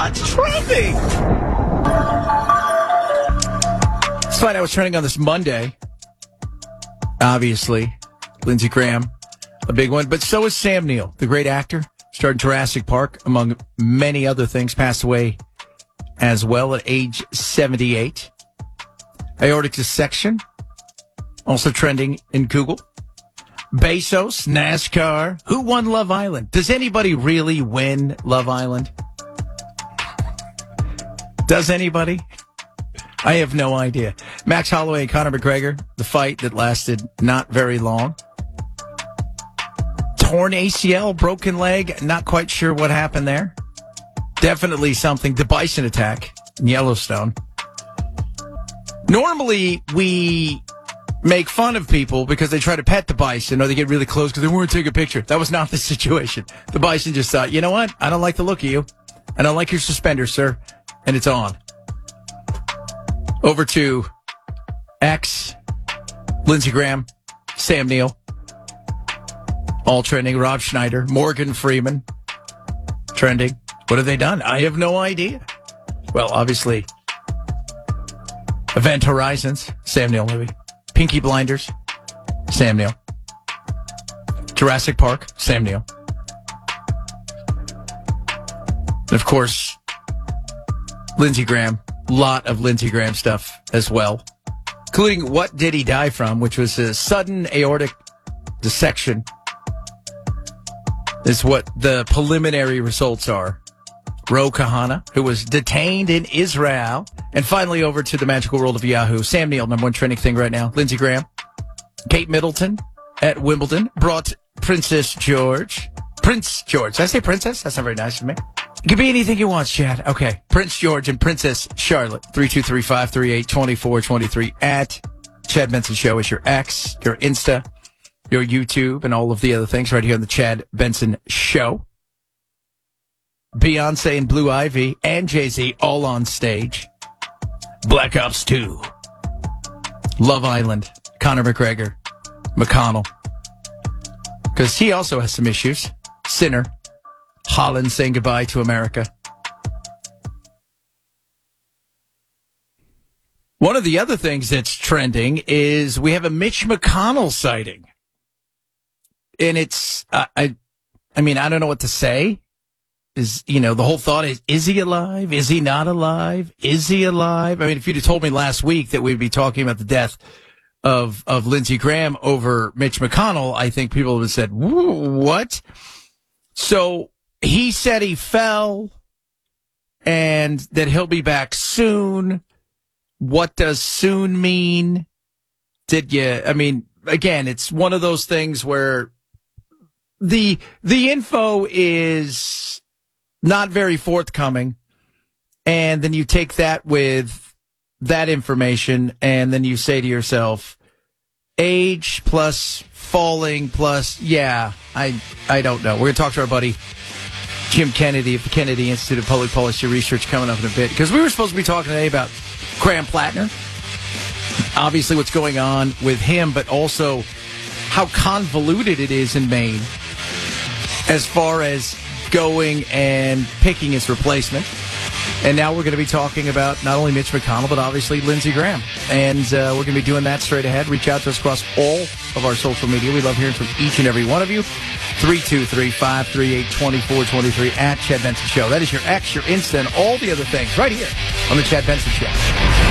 What's trending? Let's find out what's trending on this Monday. Obviously, Lindsey Graham, a big one. But so is Sam Neill, the great actor. Starred Jurassic Park, among many other things. Passed away as well at age 78. Aortic dissection, also trending in Google. Bezos, NASCAR. Who won Love Island? Does anybody really win Love Island? Does anybody? I have no idea. Max Holloway and Conor McGregor, the fight that lasted not very long. Torn ACL, broken leg, not quite sure what happened there. Definitely something. The bison attack in Yellowstone. Normally, we make fun of people because they try to pet the bison or they get really close because they want to take a picture. That was not the situation. The bison just thought, you know what? I don't like the look of you. I don't like your suspenders, sir. And it's on. Over to X, Lindsey Graham, Sam Neill. All trending. Rob Schneider, Morgan Freeman. Trending. What have they done? I have no idea. Well, obviously, Event Horizons, Sam Neill movie. Pinky Blinders, Sam Neill. Jurassic Park, Sam Neill. And of course, Lindsey Graham. Lot of Lindsey Graham stuff as well, including What Did He Die From, which was a sudden aortic dissection, is what the preliminary results are. Ro Kahana, who was detained in Israel. And finally, over to the magical world of Yahoo. Sam Neill, number one trending thing right now. Lindsey Graham. Kate Middleton at Wimbledon brought Prince George. Did I say princess? That's not very nice of me. It could be anything you want, Chad. Okay. Prince George and Princess Charlotte. 323-538-2423 at Chad Benson Show is your X, your Insta, your YouTube, and all of the other things right here on the Chad Benson Show. Beyonce and Blue Ivy and Jay-Z all on stage. Black Ops 2. Love Island. Conor McGregor. McConnell. Because he also has some issues. Sinner. Holland saying goodbye to America. One of the other things that's trending is we have a Mitch McConnell sighting. And it's, I mean, I don't know what to say. The whole thought is he alive? Is he not alive? Is he alive? I mean, if you'd have told me last week that we'd be talking about the death of Lindsey Graham over Mitch McConnell, I think people would have said, what? So he said he fell and that he'll be back soon. What does soon mean? Again, it's one of those things where the info is not very forthcoming. And then you take that with that information and then you say to yourself, age plus falling plus, I don't know. We're going to talk to our buddy Jim Kennedy of the Kennedy Institute of Public Policy Research coming up in a bit. Because we were supposed to be talking today about Graham Plattner. Obviously what's going on with him, but also how convoluted it is in Maine as far as going and picking his replacement. And now we're going to be talking about not only Mitch McConnell, but obviously Lindsey Graham. And we're going to be doing that straight ahead. Reach out to us across all of our social media. We love hearing from each and every one of you. 323-538-2423 at Chad Benson Show. That is your X, your Insta, and all the other things right here on the Chad Benson Show.